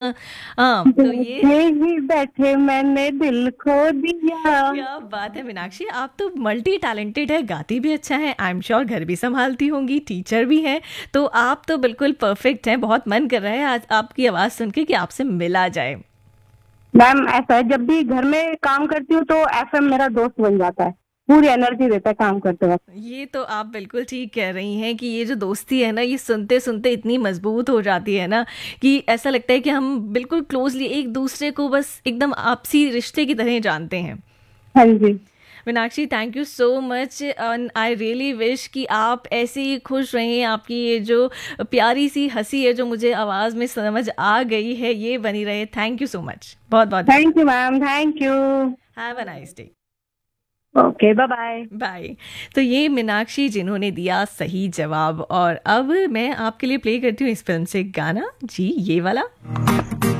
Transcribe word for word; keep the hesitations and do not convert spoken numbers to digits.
हाँ तो ये बैठे ही बैठे मैंने दिल खो दिया। क्या बात है मीनाक्षी, आप तो मल्टी टैलेंटेड है, गाती भी अच्छा है, आई एम श्योर घर भी संभालती होंगी, टीचर भी हैं, तो आप तो बिल्कुल परफेक्ट हैं। बहुत मन कर रहा है आज आपकी आवाज़ सुन के कि आपसे मिला जाए। मैम ऐसा है, जब भी घर में काम करती हूँ तो एफएम मेरा दोस्त बन जाता है, पूरी एनर्जी देता है काम करते वक्त। ये तो आप बिल्कुल ठीक कह रही हैं कि ये जो दोस्ती है ना, ये सुनते सुनते इतनी मजबूत हो जाती है ना कि ऐसा लगता है कि हम बिल्कुल क्लोजली एक दूसरे को बस एकदम आपसी रिश्ते की तरह जानते हैं। हाँ जी। Meenakshi, thank you so much and I really wish कि आप ऐसे ही खुश रहें, आपकी ये जो प्यारी सी हंसी है जो मुझे आवाज़ में समझ आ गई है ये बनी रहे। थैंक यू सो मच, बहुत बहुत thank you ma'am, thank you. Have a nice day. Okay, bye bye. Bye. तो ये मीनाक्षी जिन्होंने दिया सही जवाब, और अब मैं आपके लिए प्ले करती हूँ इस फिल्म से गाना, जी ये वाला।